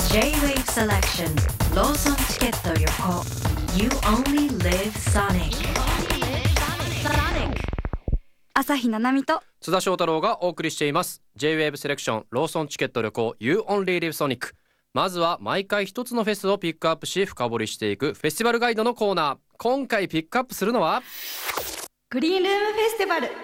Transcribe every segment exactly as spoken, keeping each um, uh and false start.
J-Wave Selection ローソンチケット旅行 You only live Sonic 朝日奈々美と津田翔太郎がお送りしています J-Wave セレクションローソンチケット旅行 You only live Sonic。 まずは毎回一つのフェスをピックアップし深掘りしていくフェスティバルガイドのコーナー。今回ピックアップするのはグリーンルームフェスティバル。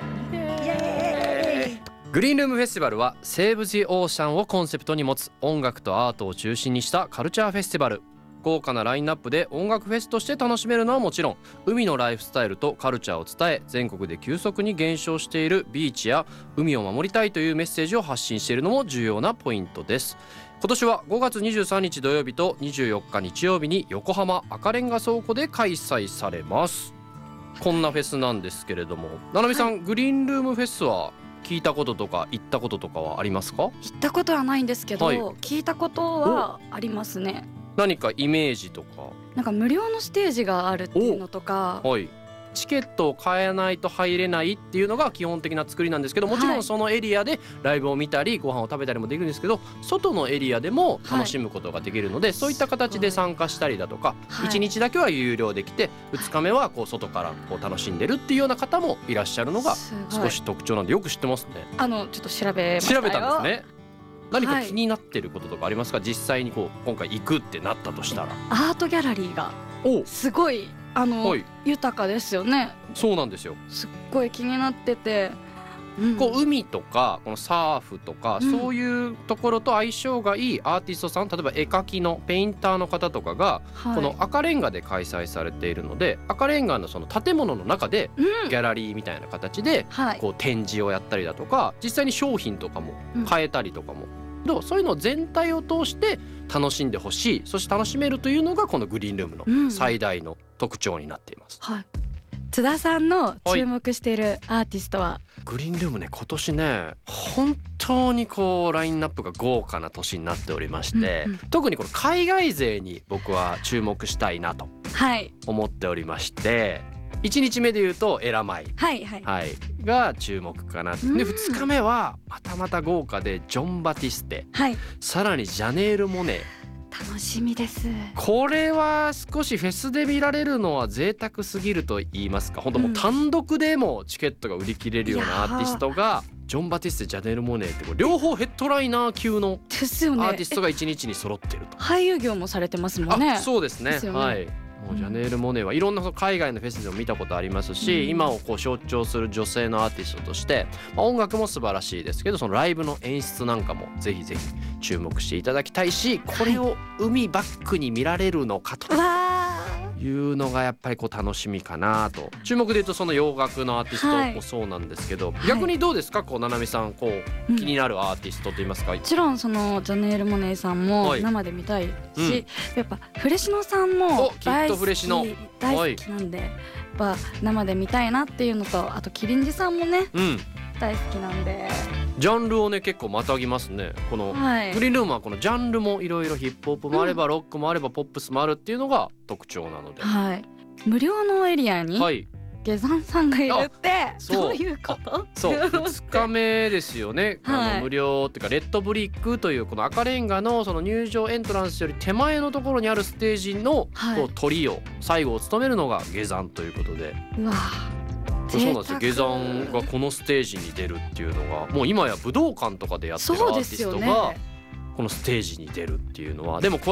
グリーンルームフェスティバルはセーブ・ジ・オーシャンをコンセプトに持つ音楽とアートを中心にしたカルチャーフェスティバル。豪華なラインナップで音楽フェスとして楽しめるのはもちろん、海のライフスタイルとカルチャーを伝え全国で急速に減少しているビーチや海を守りたいというメッセージを発信しているのも重要なポイントです。今年はごがつにじゅうさんにち土曜日とにじゅうよっか日曜日に横浜赤レンガ倉庫で開催されます。こんなフェスなんですけれども、ななみさん、はい、グリーンルームフェスは聞いたこととか行ったこととかはありますか？ 行ったことはないんですけど、はい、聞いたことはありますね。 何かイメージとか？ なんか無料のステージがあるっていうのとか、 はい、チケットを買えないと入れないっていうのが基本的な作りなんですけど、もちろんそのエリアでライブを見たりご飯を食べたりもできるんですけど、外のエリアでも楽しむことができるので、はい、そういった形で参加したりだとか、はい、いちにちだけは有料で来てふつかめはこう外からこう楽しんでるっていうような方もいらっしゃるのが少し特徴なんで、よく知ってますね。 あのちょっと調べましたよ。 調べたんですね。何か気になってることとかありますか？はい、実際にこう今回行くってなったとしたら。 アートギャラリーがすごいあの、はい、豊かですよね。 そうなんですよ。 すっごい気になってて、 うん、こう海とかこのサーフとか、うん、そういうところと相性がいいアーティストさん、例えば絵描きのペインターの方とかが、はい、この赤レンガで開催されているので、赤レンガのその建物の中でギャラリーみたいな形でこう展示をやったりだとか、はい、実際に商品とかも買えたりとかも、うん、そういうの全体を通して楽しんでほしい、そして楽しめるというのがこのグリーンルームの最大の特徴になっています。 うん、はい、津田さんの注目しているアーティストは？はい、 グリーンルームね、今年ね本当にこうラインナップが豪華な年になっておりまして、うんうん、特にこの海外勢に僕は注目したいなと思っておりまして、はい、いちにちめで言うとエラマイ、 はいはいはい、が注目かな。でふつかめはまたまた豪華でジョン・バティステ、はい、さらにジャネール・モネ。 楽しみです。 これは少しフェスで見られるのは贅沢すぎると言いますか、本当もう単独でもチケットが売り切れるようなアーティストが、ジョン・バティステ、ジャネール・モネって両方ヘッドライナー級のアーティストがいちにちに揃ってると。 俳優業もされてますもんね。 あ、そうですね。ですよね。はい。もうジャネール・モネはいろんな海外のフェスでも見たことありますし、うん、今をこう象徴する女性のアーティストとして、まあ、音楽も素晴らしいですけど、そのライブの演出なんかもぜひぜひ注目していただきたいし、これを海バックに見られるのかというのがやっぱりこう楽しみかなと。注目で言うとその洋楽のアーティストもそうなんですけど、はい、逆にどうですか、こうななみさん、こう気になるアーティストといいますか？ うん、もちろんそのジャネール・モネさんも生で見たいし、はい、うん、やっぱフレシノさんも大好き、大好きなんで、やっぱ生で見たいなっていうのと、あとキリンジさんもね、うん、大好きなんで。 ジャンルをね結構またぎますね。このグリーンルームはこのジャンルもいろいろヒップホップもあれば、ロックもあればポップスもあるっていうのが特徴なので、 はい、無料のエリアに下山さんがいるってどういうこと？ そうふつかめですよね。はい、あの無料っていうかレッドブリックというこの赤レンガのその入場エントランスより手前のところにあるステージのこう鳥を最後を務めるのが下山ということで。 うわそうなんですよ。下山がこのステージに出るっていうのがもう今や武道館とかでやってるアーティストがこのステージに出るっていうのは、でも